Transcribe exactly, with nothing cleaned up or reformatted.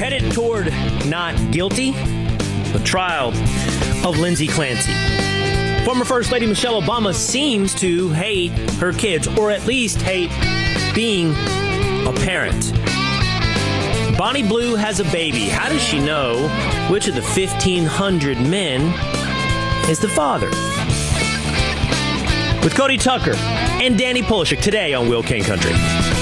headed toward not guilty, the trial of Lindsay Clancy. Former First Lady Michelle Obama seems to hate her kids, or at least hate being a parent. Bonnie Blue has a baby. How does she know which of the fifteen hundred men is the father? With Cody Tucker and Danny Polishek today on Will King Country.